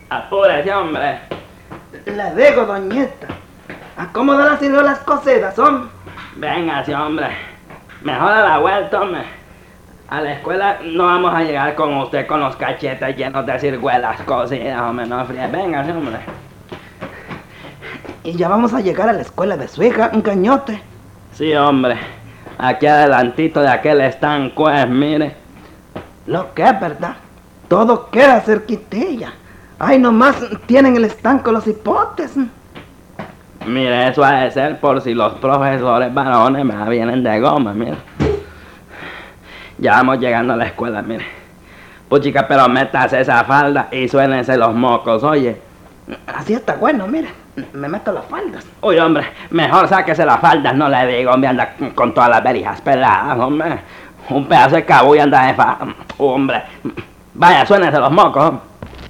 Apúrese, hombre. Le digo, doñita. Acómoda las ciruelas cocidas, hombre. Véngase, hombre. Mejor a la vuelta, hombre. A la escuela no vamos a llegar con usted con los cachetes llenos de ciruelas cocidas, hombre. No fríe. Véngase, hombre. Y ya vamos a llegar a la escuela de su hija, un cañote. Sí, hombre. Aquí adelantito de aquel estanco es, mire. Lo que es verdad. Todo queda cerquitilla. Ay, nomás tienen el estanco los hipotes. Mire, eso ha de ser por si los profesores varones me vienen de goma, mire. Ya vamos llegando a la escuela, mire. Puchica, pero métase esa falda y suénense los mocos, oye. Así está bueno, mire. Me meto las faldas. Uy, hombre, mejor sáquese las faldas, no le digo, hombre, anda con todas las verijas peladas, hombre. Un pedazo de cabo y anda de fa... Hombre, vaya, suénense los mocos, hombre.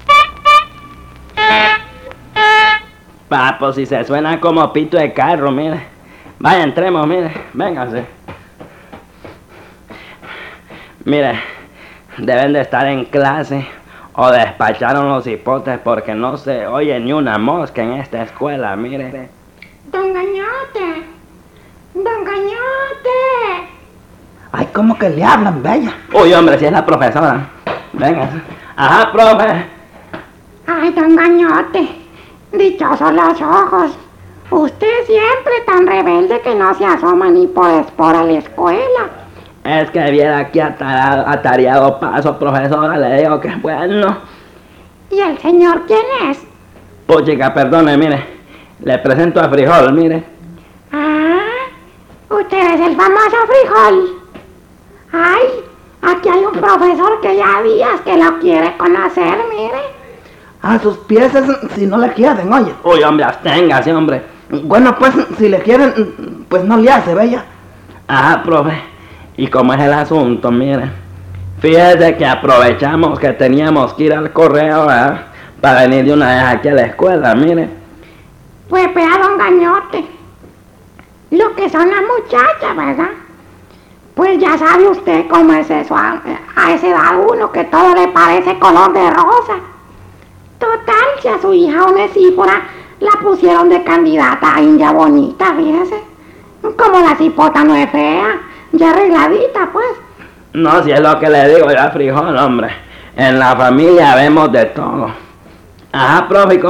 Papo, si se suena como pito de carro, mire. Vaya, entremos, mire, véngase. Mire, deben de estar en clase o despacharon los hipotes porque no se oye ni una mosca en esta escuela, mire. Don Gañote, Don Gañote. Ay, ¿cómo que le hablan, bella? Uy, hombre, si es la profesora. Véngase. Ajá, profe. Ay, Don Gañote, dichosos los ojos. Usted siempre tan rebelde que no se asoma ni por espora a la escuela. Es que viera aquí atareado paso, profesora, le digo que bueno. ¿Y el señor quién es? Pues chica, perdone, mire, le presento a Frijol, mire. Ah, usted es el famoso Frijol. Ay, aquí hay un profesor que ya días que lo quiere conocer, mire. A sus pies, si no le quieren, oye. Uy, hombre, absténgase, hombre. Bueno, pues, si le quieren, pues no le hace, bella. Ajá, profe. ¿Y cómo es el asunto? Mire, fíjese que aprovechamos que teníamos que ir al correo, ¿verdad? Para venir de una vez aquí a la escuela, mire. Pues vea, Don Gañote, lo que son las muchachas, ¿verdad? Pues ya sabe usted cómo es eso a esa edad uno, que todo le parece color de rosa. Total, si a su hija Onesífora la pusieron de candidata a India bonita, fíjese. Como la cipota no es fea, ya arregladita, pues. No, si es lo que le digo yo a Frijol, hombre. En la familia vemos de todo. Ajá, profe, ¿y cómo